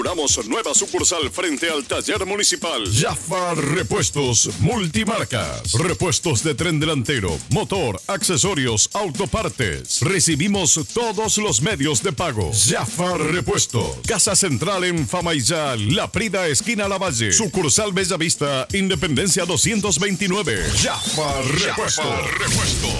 Inauguramos nueva sucursal frente al taller municipal. Jafar Repuestos Multimarcas. Repuestos de tren delantero, motor, accesorios, autopartes. Recibimos todos los medios de pago. Jafar Repuestos. Casa Central en Famaillá, La Prida, esquina Lavalle. Sucursal Bellavista, Independencia 229. Jafar Repuestos.